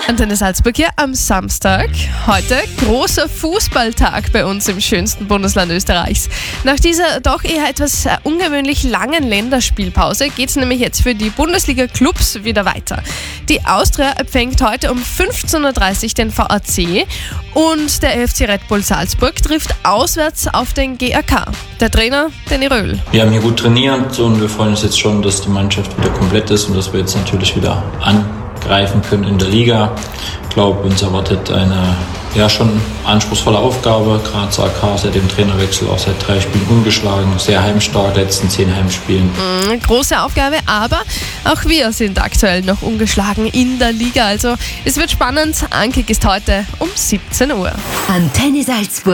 Antenne Salzburg hier am Samstag. Heute großer Fußballtag bei uns im schönsten Bundesland Österreichs. Nach dieser doch eher etwas ungewöhnlich langen Länderspielpause geht es nämlich jetzt für die Bundesliga-Clubs wieder weiter. Die Austria empfängt heute um 15.30 Uhr den VAC und der FC Red Bull Salzburg trifft auswärts auf den GAK. Der Trainer, Danny Röhl. Wir haben hier gut trainiert und wir freuen uns jetzt schon, dass die Mannschaft wieder komplett ist und dass wir jetzt natürlich wieder angreifen können in der Liga. Ich glaube, uns erwartet eine schon anspruchsvolle Aufgabe. Graz AK seit dem Trainerwechsel auch seit 3 Spielen ungeschlagen, sehr heimstark, letzten 10 Heimspielen. Große Aufgabe, aber auch wir sind aktuell noch ungeschlagen in der Liga. Also es wird spannend. Ankick ist heute um 17 Uhr. Antenne Salzburg.